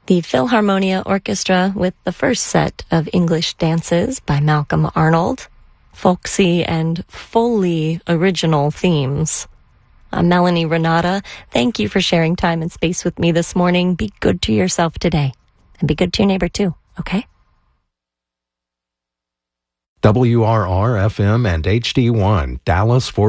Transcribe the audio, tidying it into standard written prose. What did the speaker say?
the Philharmonia Orchestra with the first set of English dances by Malcolm Arnold, folksy and fully original themes. I'm Melanie Renata. Thank you for sharing time and space with me this morning. Be good to yourself today, and be good to your neighbor too, okay? WRR-FM and HD1, Dallas, Fort